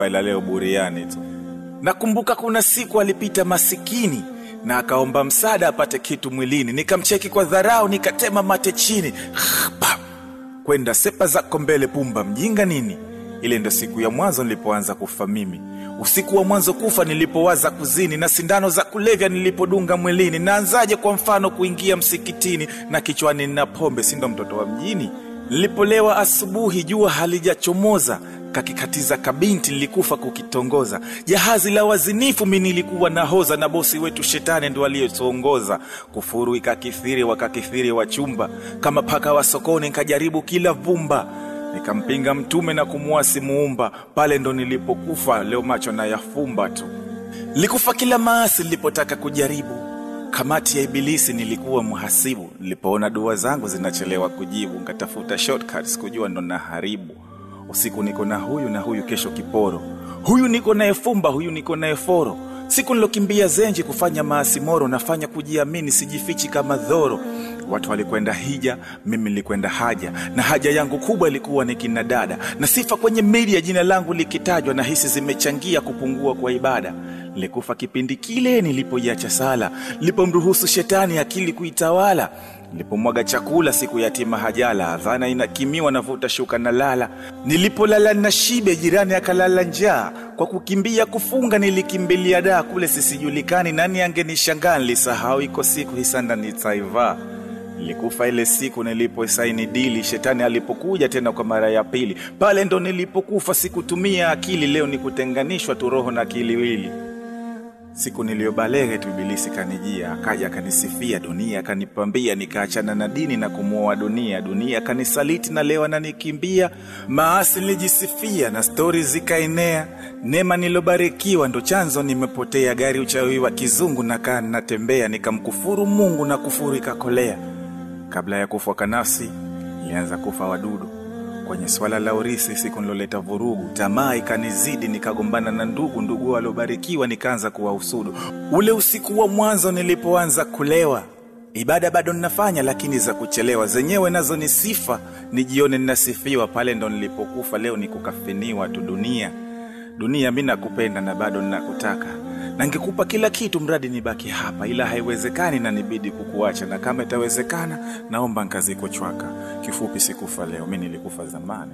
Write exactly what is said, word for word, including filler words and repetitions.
ila leo buriani tu. Nakumbuka kuna siku alipita masikini na akaomba msaada apate kitu mwilini. Nikamcheki kwa dharau, nikatema mate chini. Kwenda sepa zako mbele pumba mjinga nini. Ile ndo siku ya mwanzo nilipoanza kufa mimi. Usiku wa mwanzo kufa nilipowaza kuzini, na sindano za kulevya nilipodunga mwilini. Naanzaje kwa mfano kuingia msikitini na kichwani na pombe, si ndo mtoto wa mjini? Nilipolewa asubuhi jua halijachomoza, kakikatiza kabinti nilikufa kukitongoza. Jahazi la wazinifu mimi nilikuwa nahoza, na bosi wetu shetani ndo aliyetuongoza. Kufuru ikakithiri wakakithiri wachumba, kama paka wa sokoni nikajaribu kila vumba. Nikampinga mtume na kumuasi muumba, pale ndo nilipokufa leo macho na yafumba tu. Nilikufa kila maasi nilipotaka kujaribu, kamati ya ibilisi nilikuwa muhasibu. Nilipoona dua zangu zinachelewa kujibu, nikatafuta shortcuts kujua ndo naharibu. Usiku niko na huyu na huyu, kesho kiporo. Huyu niko na efumba, huyu niko na eforo. Siku nilokimbia zenji kufanya maasi moro, nafanya kujiamini sijifichi kama dhoro. Watu walikwenda hija, mimi nilikwenda haja, na haja yangu kubwa ilikuwa ni kina dada. Na sifa kwenye media jina langu likitajwa, na hisi zimechangia kupungua kwa ibada. Nilikufa kipindi kile nilipoiacha sala, nilipomruhusu shetani akili kuitawala. Nilipomwaga chakula siku yatima hajala, adhana inakimiwa navuta shuka na lala. Nilipolala na shibe jirani akalala njaa, kwa kukimbia kufunga nilikimbilia daa. Kule sisijulikani nani angenishangaa, nilisahau iko siku hisanda nitaiva. Nilikufa ile siku niliposaini dili, shetani alipokuja tena kwa mara ya pili. Pale ndo nilipokufa, sikutumia akili, leo nikutenganishwa tu roho na kiliwili. Siku niliobalege tu ibilisi kanijia, akaja kanisifia dunia, kanipambia nikaachana na dini na kumuoa dunia. Dunia kanisaliti na leo ananikimbia, maasi nilijisifia na stories zikaenea. Neema nilobarikiwa ndo chanzo nimepotea, gari uchawi wa kizungu na kaa natembea. Nikamkufuru Mungu na kufuru ikakolea. Kabla ya kufa kanafsi nilianza kufa wadudu. Kwenye swala la urisi siku niloleta vurugu, tamaa ikanizidi nikagombana na ndugu. Ndugu walobarikiwa nikaanza kuwahusudu. Ule usiku wa mwanzo nilipoanza kulewa, ibada bado ninafanya lakini za kuchelewa. Zenyewe nazo ni sifa, nijione ninasifiwa. Pale ndo nilipokufa, leo nikukafiniwa tu dunia. Dunia mimi nakupenda na bado ninakutaka, na ningekupa kila kitu mradi nibaki hapa, ila haiwezekani na nibidi kukuacha. Na kama itawezekana naomba nkaziko chwaka. Kifupi sikufa leo, mimi nilikufa zamani.